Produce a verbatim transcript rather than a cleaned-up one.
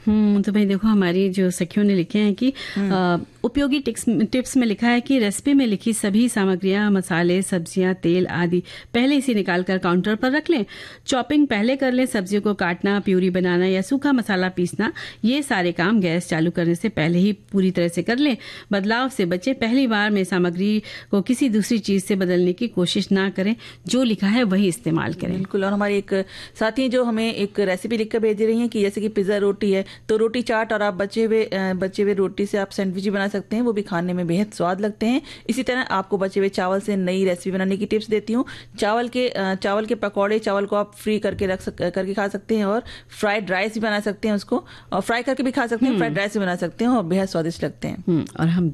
हम्म तो भाई देखो, हमारी जो सखियों ने लिखे हैं कि आ, उपयोगी टिप्स टिप्स में लिखा है कि रेसिपी में लिखी सभी सामग्रियां, मसाले, सब्जियां, तेल आदि पहले से निकाल कर काउंटर पर रख लें। चॉपिंग पहले कर लें। सब्जियों को काटना, प्यूरी बनाना या सूखा मसाला पीसना, ये सारे काम गैस चालू करने से पहले ही पूरी तरह से कर लें। बदलाव से बचें। पहली बार में सामग्री को किसी दूसरी चीज से बदलने की कोशिश ना करें। जो लिखा है वही इस्तेमाल करें। बिल्कुल। और हमारी एक साथी जो हमें एक रेसिपी लिखकर भेज रही हैं कि जैसे कि पिज्जा रोटी है, तो रोटी चाट और आप बचे हुए बचे हुए रोटी से आप सैंडविच बना सकते हैं, वो भी खाने में बेहद स्वाद लगते हैं। इसी तरह आपको बचे हुए चावल से नई रेसिपी बनाने की टिप्स देती हूँ। चावल के चावल के पकौड़े, चावल को आप फ्री करके रख सक, करके खा सकते हैं, और फ्राइड राइस भी बना सकते हैं उसको, और फ्राई करके भी खा सकते हैं, फ्राइड राइस भी बना सकते हैं, और बेहद स्वादिष्ट लगते हैं। और हम